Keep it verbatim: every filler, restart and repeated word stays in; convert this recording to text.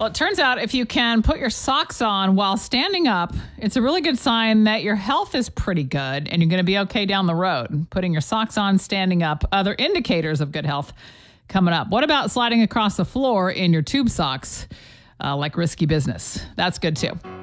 Well, it turns out if you can put your socks on while standing up, it's a really good sign that your health is pretty good and you're going to be okay down the road. Putting your socks on, standing up, other indicators of good health coming up. What about sliding across the floor in your tube socks, uh, like risky business? That's good too.